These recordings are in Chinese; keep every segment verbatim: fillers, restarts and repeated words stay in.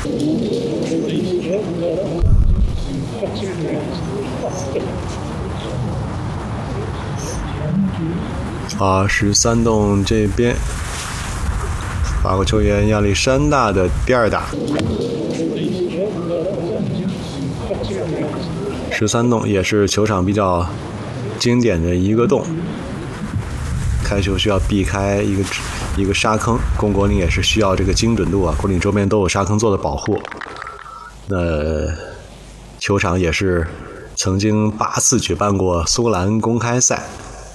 啊，十三洞这边，法国球员亚历山大的第二打。十三洞也是球场比较经典的一个洞，开球需要避开一个一个沙坑，攻果岭也是需要这个精准度啊，果岭周边都有沙坑做的保护。那球场也是曾经八次举办过苏格兰公开赛，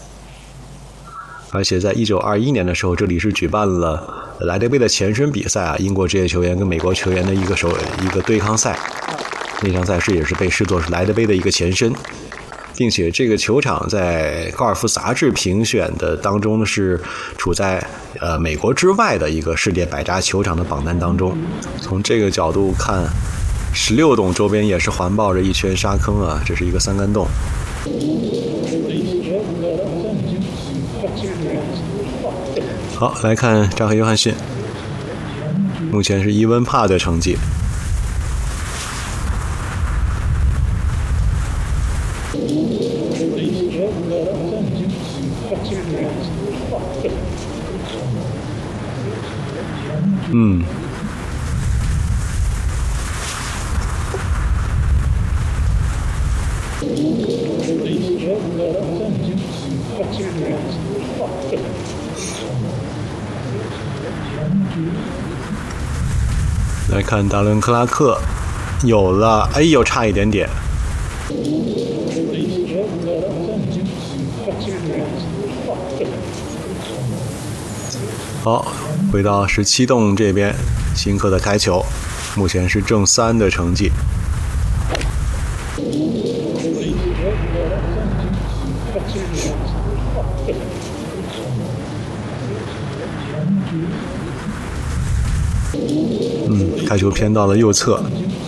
而且在一九二一年的时候，这里是举办了莱德杯的前身比赛啊，英国职业球员跟美国球员的一个手一个对抗赛。那场赛事也是被视作是莱德杯的一个前身，并且这个球场在高尔夫杂志评选的当中是处在呃美国之外的一个世界百大球场的榜单当中。从这个角度看，十六洞周边也是环抱着一圈沙坑啊，这是一个三杆洞。好，来看扎克约翰逊，目前是伊文帕的成绩。嗯，来看达伦克拉克，有了，哎呦，差一点点。好，回到十七洞这边，辛克的开球，目前是正三的成绩。嗯，开球偏到了右侧。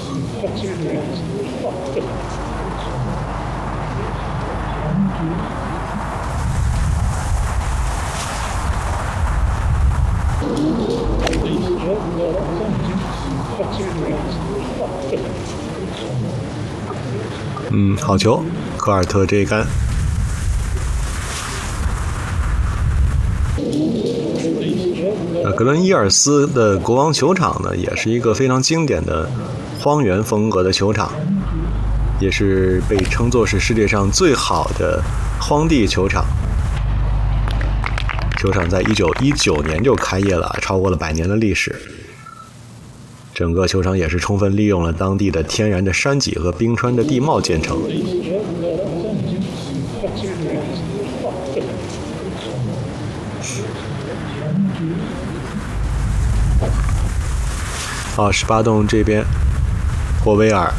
嗯，好球，科尔特这一杆。呃，格伦伊尔斯的国王球场呢，也是一个非常经典的荒原风格的球场，也是被称作是世界上最好的荒地球场。球场在一九一九年就开业了，超过了百年的历史。整个球场也是充分利用了当地的天然的山脊和冰川的地貌建成。好，十八洞这边，霍威尔。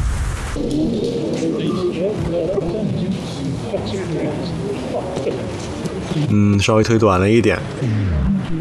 嗯，稍微推短了一点。